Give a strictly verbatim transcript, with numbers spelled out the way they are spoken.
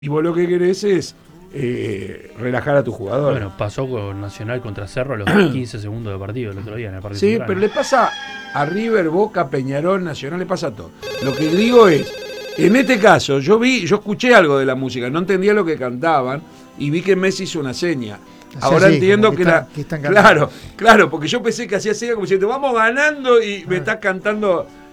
Y vos lo que querés es eh, relajar a tu jugador. Bueno, pasó con Nacional contra Cerro a los quince segundos de partido el otro día en el Parque Sí, Central. pero le pasa a River, Boca, Peñarol, Nacional, le pasa a todo. Lo que digo es, en este caso, yo vi, yo escuché algo de la música, no entendía lo que cantaban y vi que Messi hizo una seña. Ahora así, entiendo que que, están- la. que están cantando. Claro, claro, porque yo pensé que hacía seña como diciendo, vamos ganando y me Ah. estás cantando.